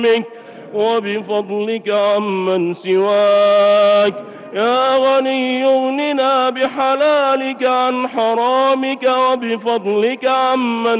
وبفضلك عمن سواك. يا غني اغننا بحلالك عن حرامك وبفضلك عمن